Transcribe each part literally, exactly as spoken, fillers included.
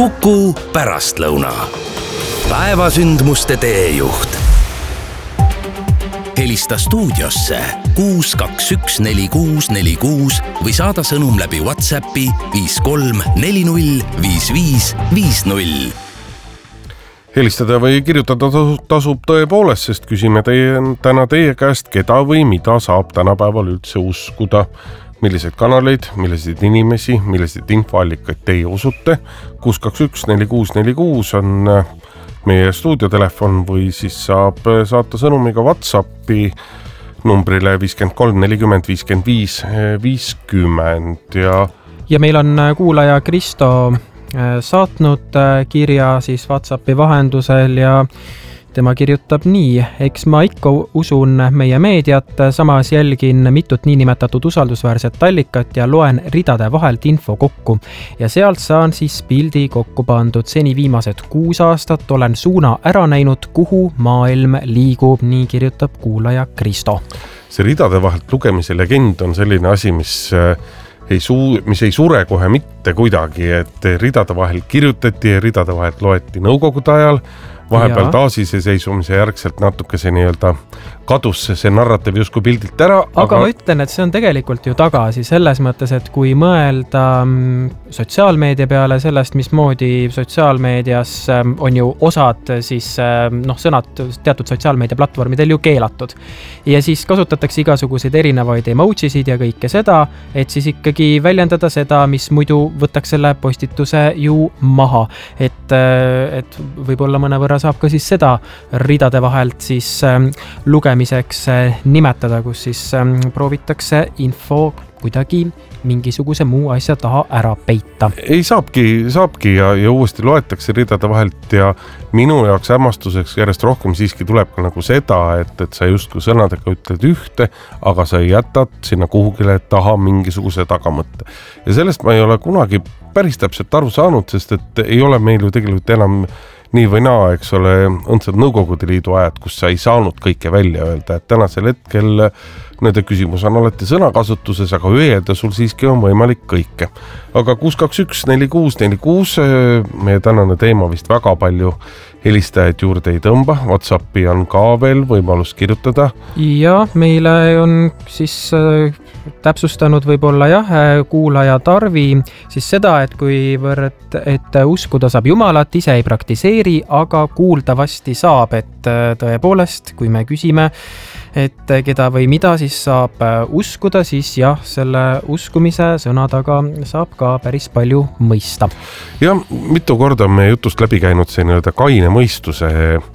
Kuku pärastlõuna. Päevasündmuste teejuht. Helista stuudiosse kuus kaks üks neli kuus neli kuus või saada sõnum läbi WhatsAppi viis kolm neli null viis viis viis null. Helistada või kirjutada tasub tõepoolest, sest küsime teie, täna teie käest, keda või mida saab tänapäeval üldse uskuda. Milliseid kanaleid, milliseid inimesi, milliseid infoallikaid teie usute. kuus kaks üks neli kuus neli kuus on meie stuudiotelefon või siis saab saata sõnumiga WhatsAppi numbrile viiskümmend kolm nelikümmend viiskümmend viis viiskümmend. Ja, ja meil on kuulaja Kristo saatnud kirja siis WhatsAppi vahendusel ja tema kirjutab nii: eks ma ikka usun meie meediat, samas jälgin mitut niinimetatud usaldusväärset allikat ja loen ridade vahelt info kokku. Ja sealt saan siis pildi kokku pandud. Seni viimased kuus aastat olen suuna ära näinud, kuhu maailm liigub, nii kirjutab kuulaja Kristo. See ridade vahelt lugemise legend on selline asi, mis ei, suu, mis ei sure kohe mitte kuidagi, et ridade vahel kirjutati ja ridade vahelt loeti nõukogude ajal. Vahepeal taasiseseisvumise järgselt natuke see nii-öelda kadus see narratiiv justkui pildilt ära. Aga, aga ma ütlen, et see on tegelikult ju tagasi selles mõttes, et kui mõelda sotsiaalmeedia peale, sellest, mismoodi sotsiaalmeedias on ju osad siis, noh, sõnad teatud sotsiaalmeedia platvormidel ju keelatud. Ja siis kasutatakse igasuguseid erinevaid emojisid ja kõike seda, et siis ikkagi väljendada seda, mis muidu võtaks selle postituse ju maha. Et, et võib-olla mõne võrra saab ka siis seda ridade vahelt siis lugemiseks nimetada, kus siis proovitakse info kuidagi mingisuguse muu asja taha ära peita. Ei saabki, saabki ja, ja uuesti loetakse ridade vahelt ja minu jaoks hämmastuseks järjest rohkem siiski tuleb ka nagu seda, et, et sa justkui sõnadega ütled ühte, aga sa jätad sinna kuhugile taha mingisuguse tagamõtte. Ja sellest ma ei ole kunagi päris täpselt aru saanud, sest et ei ole meil ju tegelikult enam nii või naa, eks ole, õndsad Nõukogude Liidu ajad, kus sa ei saanud kõike välja öelda, et tänasel hetkel nende küsimus on alati sõnakasutuses, aga öelda sul siiski on võimalik kõike. Aga kuus kaks üks neli kuus neli kuus, meie tänane teema vist väga palju helistajaid juurde ei tõmba, WhatsAppi on ka veel võimalus kirjutada. Ja meile on siis täpsustanud võib-olla jah, kuulaja Tarvi siis seda, et kuivõrd, et uskuda saab Jumalat, ise ei praktiseeri, aga kuuldavasti saab, et tõepoolest, kui me küsime, et keda või mida siis saab uskuda, siis jah, selle uskumise sõna taga saab ka päris palju mõista. Ja mitu korda on meie jutust läbi käinud see nii-öelda kaine mõistuse,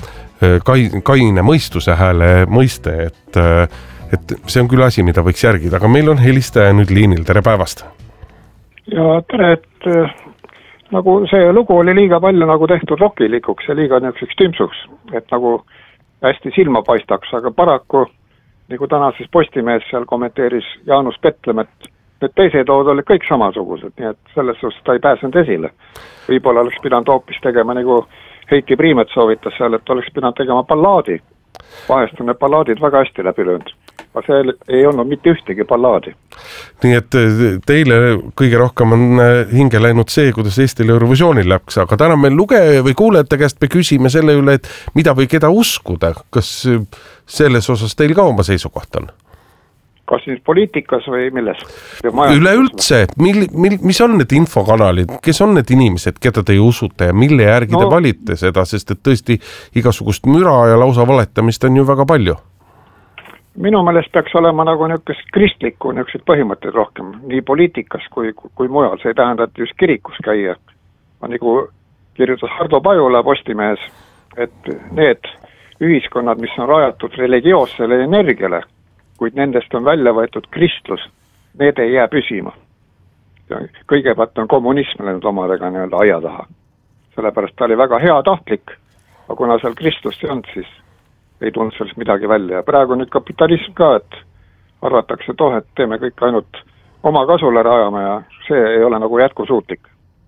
kaine mõistuse hääle mõiste, et, et see on küll asi, mida võiks järgida, aga meil on helistaja nüüd liinil. Tere päevast! Ja tere, et nagu see lugu oli liiga palju nagu tehtud rokilikuks ja liiga niisuguseks tümpsuks, et nagu hästi silma paistaks, aga paraku, nagu täna siis Postimees seal kommenteeris Jaanus Petlem, et need teised lood olid kõik samasugused, nii et selles suhtes ta ei pääsenud esile. Võib-olla oleks pidanud hoopis tegema, nagu Heiti Priimet soovitas seal, et oleks pidanud tegema ballaadi. Vahest on need ballaadid väga hästi läbi löönud, aga see ei olnud mitte ühtegi ballaadi. Nii et teile kõige rohkem on hinge läinud see, kuidas Eestil Eurovisioonil läks, aga täna meil lugeja või kuulajate käest me küsime selle üle, et mida või keda uskuda. Kas selles osas teil ka oma seisukoht on? Kas siis poliitikas või milles? Üleüldse, mil, mil, mis on need infokanalid, kes on need inimesed, keda te usute ja mille järgi no, te valite seda, sest et tõesti igasugust müra ja lausa valetamist on ju väga palju. Minu meelest peaks olema nagu niisugust kristlikku niisugused põhimõtted rohkem, nii poliitikas kui, kui mujal. See ei tähenda, et just kirikus käia. Ma nagu kirjutas Hardo Pajula Postimehes, et need ühiskonnad, mis on rajatud religioossele energiale, kuid nendest on välja võetud kristlus, need ei jää püsima. Ja kõigepealt on kommunism läinud omadega nii-öelda aia taha. Sellepärast ta oli väga hea tahtlik, aga kuna seal kristlust ei olnud, siis ei tulnud sellest midagi välja. Ja praegu nüüd kapitalism ka, et arvatakse toh, et teeme kõik ainult oma kasule rajama ja see ei ole nagu jätkusuutlik.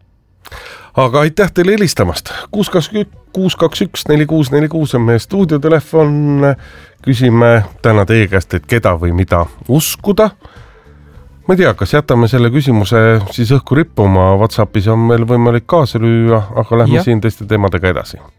Aga aitäh teile helistamast. kuus kaks üks neli kuus neli kuus on meie stuudiotelefon. Küsime täna teie käest, et keda või mida uskuda. ma ei tea, kas jätame selle küsimuse siis õhku rippuma, WhatsAppis on meil võimalik kaasa lüüa, aga lähme ja. siin teiste teemadega edasi.